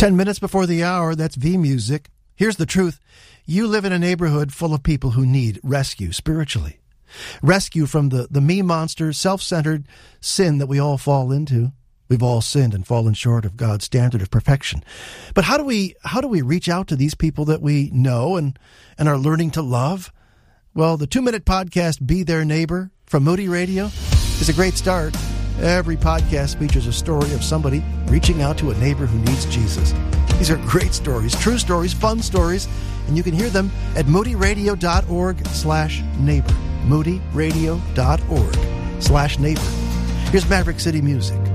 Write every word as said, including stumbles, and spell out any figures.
Ten minutes before the hour, that's V-Music. Here's the truth. You live in a neighborhood full of people who need rescue spiritually. Rescue from the, the me monster, self-centered sin that we all fall into. We've all sinned and fallen short of God's standard of perfection. But how do we how do we reach out to these people that we know and, and are learning to love? Well, the two-minute podcast, Be Their Neighbor, from Moody Radio, is a great start. Every podcast features a story of somebody reaching out to a neighbor who needs Jesus. These are great stories, true stories, fun stories, and you can hear them at moodyradio.org slash neighbor. moodyradio.org slash neighbor. Here's Maverick City Music.